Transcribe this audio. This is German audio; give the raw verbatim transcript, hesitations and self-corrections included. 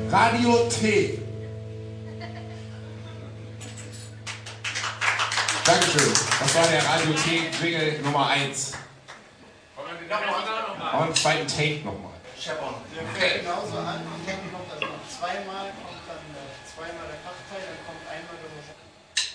Radio T. Dankeschön. Das war der Radio T-Jingle Nummer eins. Und einen zweiten Take nochmal. Scheppern. Der fängt genauso an.